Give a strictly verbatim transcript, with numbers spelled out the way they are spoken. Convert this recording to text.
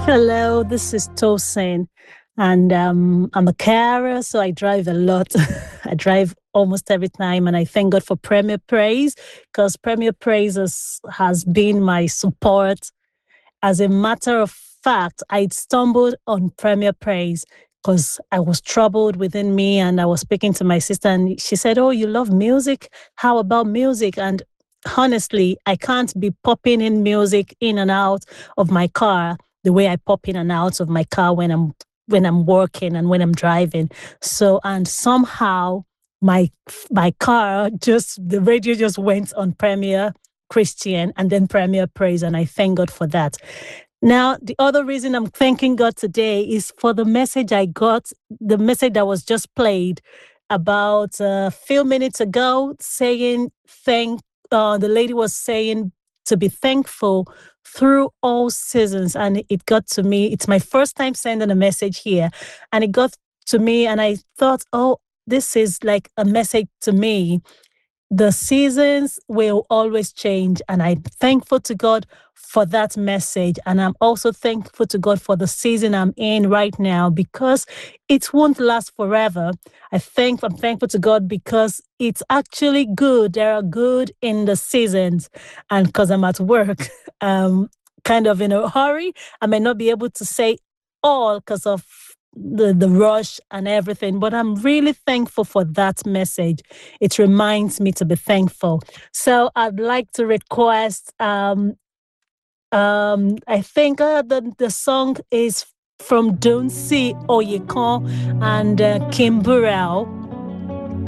Hello, this is Tosin, and um, I'm a carer, so I drive a lot. I drive almost every time, and I thank God for Premier Praise because Premier Praise has, has been my support. As a matter of fact, I stumbled on Premier Praise because I was troubled within me, and I was speaking to my sister, and she said, "Oh, you love music? How about music?" And honestly, I can't be popping in music in and out of my car the way I pop in and out of my car when I'm when I'm working and when I'm driving. So, and somehow my my car just the radio just went on Premier Christian and then Premier Praise, and I thank God for that. Now, the other reason I'm thanking God today is for the message I got, the message that was just played about a few minutes ago, saying thank. Uh, the lady was saying to be thankful through all seasons, and it got to me. It's my first time sending a message here, and it got to me, and I thought, oh, this is like a message to me. The seasons will always change, and I'm thankful to God for that message. And I'm also thankful to God for the season I'm in right now because it won't last forever. I think I'm thankful to God because it's actually good. There are good in the seasons, and because I'm at work, um, kind of in a hurry, I may not be able to say all because of the the rush and everything, but I'm really thankful for that message. It reminds me to be thankful. So I'd like to request um um I think uh, the the song is from Don't See Oyekon and uh, Kim Burrell.